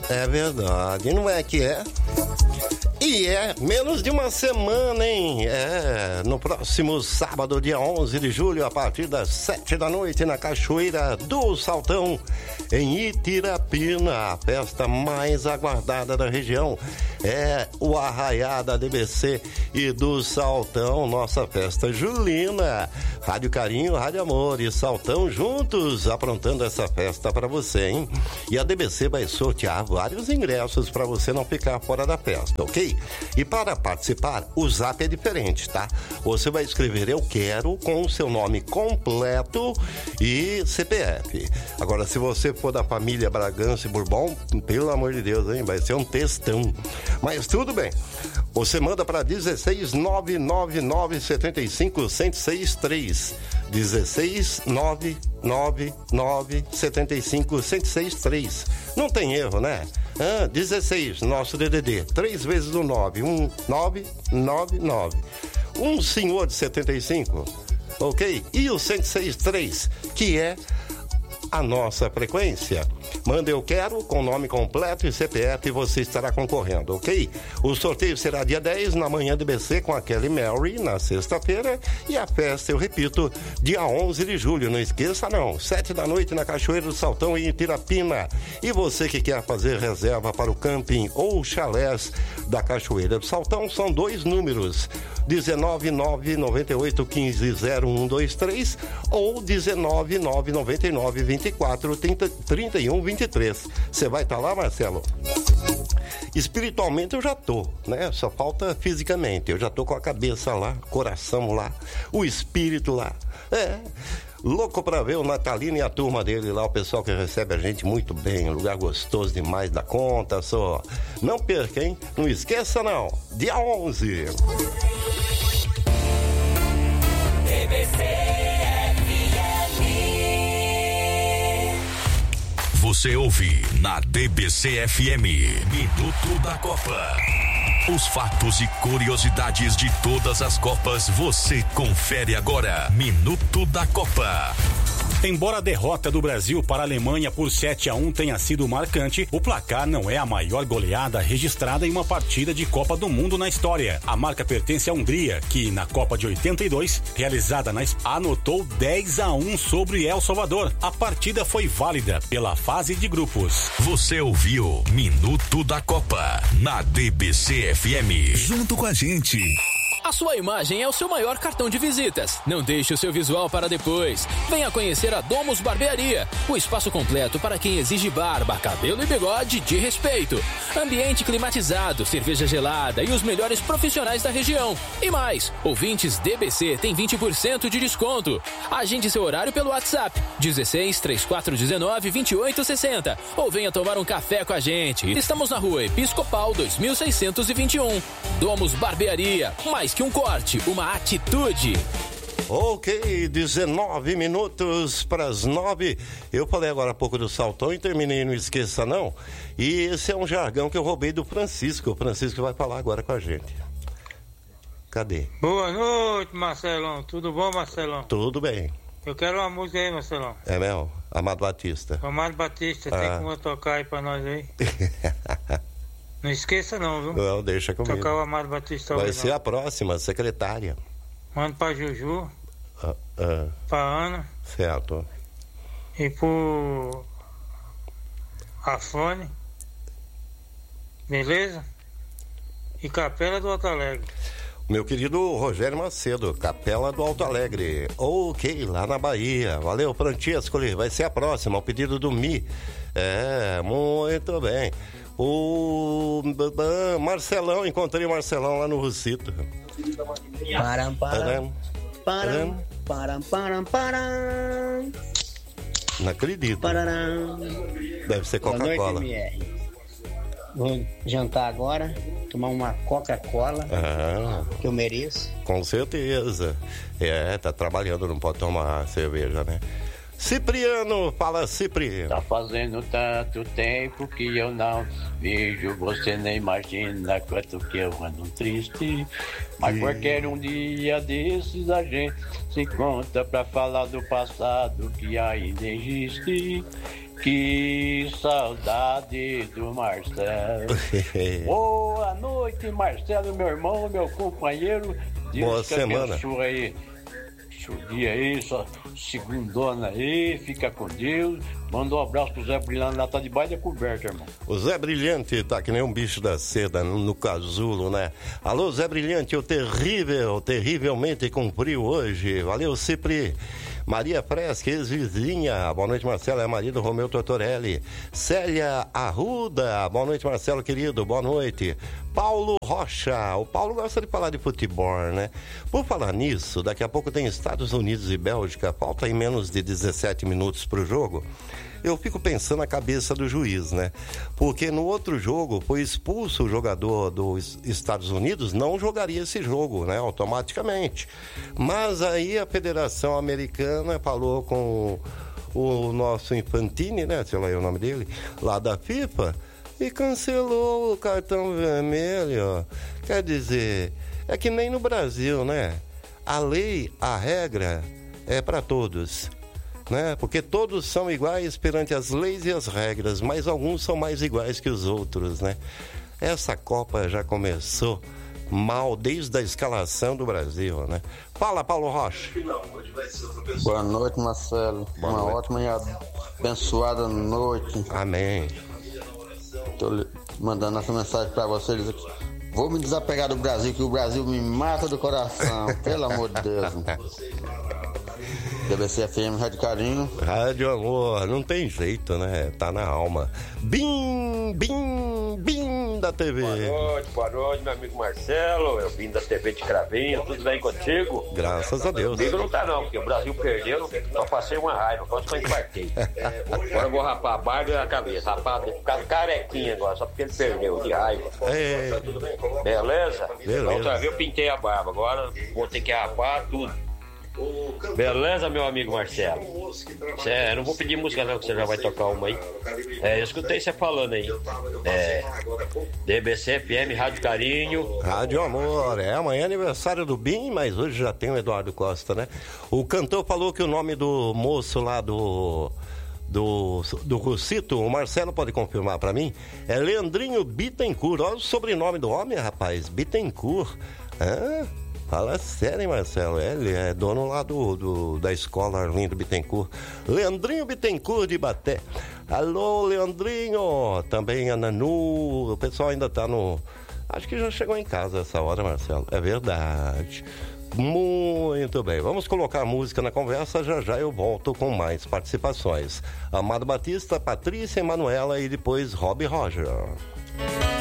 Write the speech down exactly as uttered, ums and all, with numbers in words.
É verdade, não é que é? E é menos de uma semana, hein? É, no próximo sábado, dia onze de julho, a partir das sete da noite, na Cachoeira do Saltão, em Itirapina, a festa mais aguardada da região. É o Arraiá da D B C e do Saltão, nossa festa julina. Rádio Carinho, Rádio Amor e Saltão juntos, aprontando essa festa para você, hein? E a D B C vai sortear vários ingressos para você não ficar fora da festa, ok? E para participar, o zap é diferente, tá? Você vai escrever eu quero com o seu nome completo e C P F. Agora, se você for da família Bragança e Bourbon, pelo amor de Deus, hein? Vai ser um textão. Mas tudo bem. Você manda para dezesseis nove nove nove sete cinco um zero seis três. dezesseis nove nove nove sete cinco um zero seis três. Não tem erro, né? Ah, dezesseis, nosso D D D. três vezes o nove, um nove nove nove. Um senhor de setenta e cinco, ok? E o cento e sessenta e três, que é a nossa frequência. Manda eu quero com nome completo e C P F e você estará concorrendo, ok? O sorteio será dia dez na manhã do B C com a Kelly Mary na sexta-feira e a festa, eu repito, dia onze de julho. Não esqueça não, sete da noite na Cachoeira do Saltão em Itirapina. E você que quer fazer reserva para o camping ou chalés da Cachoeira do Saltão, são dois números, dezenove nove nove oito um cinco zero um dois três ou dezenove nove nove nove vinte e quatro trinta e um vinte e três. Você vai estar lá, Marcelo? Espiritualmente eu já tô, né? Só falta fisicamente. Eu já tô com a cabeça lá, coração lá, o espírito lá. É, louco pra ver o Natalino e a turma dele lá, o pessoal que recebe a gente muito bem, lugar gostoso demais da conta, só. Não perca, hein? Não esqueça não, dia onze. D B C. Você ouve na D B C F M, Minuto da Copa. Os fatos e curiosidades de todas as Copas você confere agora. Minuto da Copa. Embora a derrota do Brasil para a Alemanha por sete a um tenha sido marcante, o placar não é a maior goleada registrada em uma partida de Copa do Mundo na história. A marca pertence à Hungria, que na Copa de oitenta e dois, realizada na Espanha, anotou dez a um sobre El Salvador. A partida foi válida pela fase de grupos. Você ouviu Minuto da Copa na D B C F M. Junto com a gente. A sua imagem é o seu maior cartão de visitas. Não deixe o seu visual para depois. Venha conhecer a Domus Barbearia, o espaço completo para quem exige barba, cabelo e bigode de respeito. Ambiente climatizado, cerveja gelada e os melhores profissionais da região. E mais, ouvintes D B C têm vinte por cento de desconto. Agende seu horário pelo WhatsApp dezesseis, trinta e quatro, dezenove, vinte e oito, sessenta ou venha tomar um café com a gente. Estamos na rua Episcopal dois mil seiscentos e vinte e um. Domus Barbearia, mais que um corte, uma atitude. Ok, dezenove minutos para as nove. Eu falei agora há pouco do Saltão e terminei, não esqueça não. E esse é um jargão que eu roubei do Francisco. O Francisco vai falar agora com a gente. Cadê? Boa noite, Marcelão. Tudo bom, Marcelão? Tudo bem. Eu quero uma música aí, Marcelão. É mesmo? Amado Batista. Amado Batista, ah. Tem como tocar aí pra nós aí? Não esqueça não, viu? Não, deixa comigo. Tocar o Amado Batista Vai hoje, ser não. A próxima, secretária. Manda pra Juju. Ah, ah. Pra Ana. Certo. E pro Afone. Beleza? E Capela do Alto Alegre. Meu querido Rogério Macedo, Capela do Alto Alegre. Ok, lá na Bahia. Valeu, Francisco. Vai ser a próxima, o pedido do Mi. É, muito bem. O Marcelão, encontrei o Marcelão lá no Russito. Param, param, param, param, param, param. Não acredito. Pararam. Deve ser Coca-Cola. Vou jantar agora, tomar uma Coca-Cola, ah, que eu mereço. Com certeza. É, tá trabalhando, não pode tomar cerveja, né? Cipriano, fala Cipri. Tá fazendo tanto tempo que eu não vejo, você nem imagina quanto que eu ando triste. Mas e... qualquer um dia desses a gente se encontra pra falar do passado que ainda existe. Que saudade do Marcelo. Boa noite, Marcelo, meu irmão, meu companheiro. Deus Boa que semana. abençoe aí. O dia aí, só segundona aí, fica com Deus. Manda um abraço pro Zé Brilhante, lá tá debaixo da coberta, irmão. O Zé Brilhante tá que nem um bicho da seda no, no casulo, né? Alô, Zé Brilhante, o terrível, terrivelmente cumpriu hoje. Valeu, Cipri. Maria Fresca, ex-vizinha. Boa noite, Marcelo. É marido Romeu Tortorelli. Célia Arruda. Boa noite, Marcelo, querido. Boa noite. Paulo Rocha. O Paulo gosta de falar de futebol, né? Por falar nisso, daqui a pouco tem Estados Unidos e Bélgica. Falta aí menos de dezessete minutos pro jogo. Eu fico pensando na cabeça do juiz, né? Porque no outro jogo foi expulso o jogador dos Estados Unidos, não jogaria esse jogo, né? Automaticamente. Mas aí a Federação Americana falou com o nosso Infantini, né? Sei lá é o nome dele, lá da FIFA, e cancelou o cartão vermelho. Quer dizer, é que nem no Brasil, né? A lei, a regra é para todos. Né? Porque todos são iguais perante as leis e as regras, mas alguns são mais iguais que os outros, né? Essa Copa já começou mal desde a escalação do Brasil, né? Fala, Paulo Rocha. Boa noite, Marcelo. Boa Uma noite. Ótima e abençoada noite. Amém. Tô mandando essa mensagem para vocês aqui. Vou me desapegar do Brasil, que o Brasil me mata do coração, pelo amor de Deus. D B C F M, Rádio Carinho. Rádio Amor, não tem jeito, né? Tá na alma. Bim, bim, bim da T V. Boa noite, boa noite, meu amigo Marcelo. Eu vim da T V de Cravinho, tudo bem contigo? Graças a Deus. Comigo não tá não, porque o Brasil perdeu, só passei uma raiva, quase que eu infartei. Agora eu vou rapar a barba e a cabeça. Rapar, ficar carequinha agora, só porque ele perdeu, de raiva. É. Beleza? Beleza. Outra vez eu pintei a barba, agora vou ter que rapar tudo. Beleza, meu amigo Marcelo? Cê, eu não vou pedir música não, que você já vai tocar uma aí. É, eu escutei você falando aí. É, D B C F M, Rádio Carinho. Rádio Amor, é amanhã é aniversário do Bim, mas hoje já tem o Eduardo Costa, né? O cantor falou que o nome do moço lá do... Do, do Russito, o Marcelo pode confirmar pra mim, é Leandrinho Bittencourt. Olha o sobrenome do homem, rapaz, Bittencourt. Ah, fala sério, hein, Marcelo? Ele é dono lá do, do, da escola Arlindo Bittencourt. Leandrinho Bittencourt de Ibaté. Alô, Leandrinho. Também a Nanu. O pessoal ainda tá no... Acho que já chegou em casa essa hora, Marcelo. É verdade. Muito bem, vamos colocar a música na conversa, já já eu volto com mais participações. Amado Batista, Patrícia, Emanuela e depois Rob Roger.